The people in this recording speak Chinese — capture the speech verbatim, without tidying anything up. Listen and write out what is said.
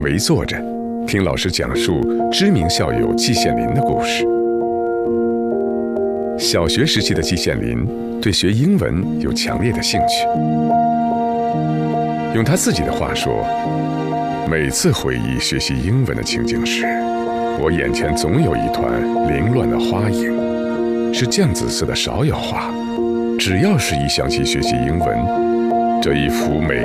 围坐着，听老师讲述知名校友季羡林的故事。小学时期的季羡林对学英文有强烈的兴趣。用他自己的话说，每次回忆学习英文的情景时，我眼前总有一团凌乱的花影，是酱紫色的芍药花。只要是一想起学习英文，这一幅美